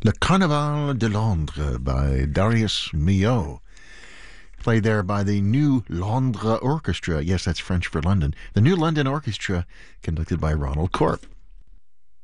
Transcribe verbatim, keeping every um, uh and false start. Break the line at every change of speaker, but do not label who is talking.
Le Carnaval de Londres by Darius Milhaud. Played there by the New Londres Orchestra. Yes, that's French for London. The New London Orchestra, conducted by Ronald Corp.